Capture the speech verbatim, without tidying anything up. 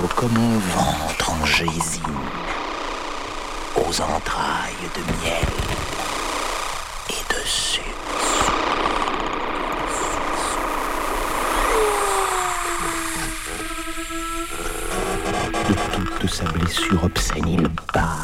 chaud comme un ventre en gésine, aux entrailles de miel et de sucre. De toute sa blessure obscène, il bat